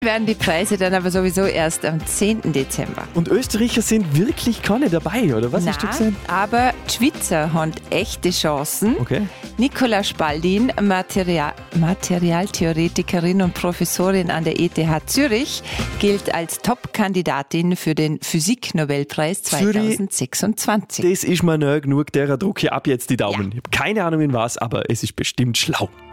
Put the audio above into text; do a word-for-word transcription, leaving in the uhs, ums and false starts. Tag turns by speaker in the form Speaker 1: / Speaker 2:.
Speaker 1: Werden die Preise dann aber sowieso erst am zehnten Dezember.
Speaker 2: Und Österreicher sind wirklich keine dabei, oder was
Speaker 1: Na,
Speaker 2: hast du gesagt?
Speaker 1: aber die Schweizer haben echte Chancen.
Speaker 2: Okay.
Speaker 1: Nicola Spaldin, Material Materialtheoretikerin und Professorin an der E T H Zürich, gilt als Top-Kandidatin für den Physik-Nobelpreis zweitausendsechsundzwanzig.
Speaker 2: Das ist mir nahe genug, derer drücke ich ab jetzt die Daumen. Ja. Ich habe keine Ahnung in was, aber es ist bestimmt schlau.